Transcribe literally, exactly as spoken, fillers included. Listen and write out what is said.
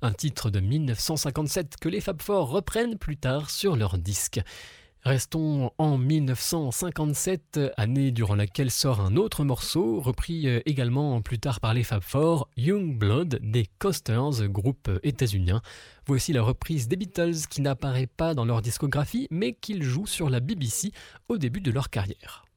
un titre de mille neuf cent cinquante-sept que les Fab Four reprennent plus tard sur leur disque. Restons en mille neuf cent cinquante-sept, année durant laquelle sort un autre morceau, repris également plus tard par les Fab Four, Young Blood des Coasters, groupe états-unien. Voici la reprise des Beatles qui n'apparaît pas dans leur discographie, mais qu'ils jouent sur la B B C au début de leur carrière.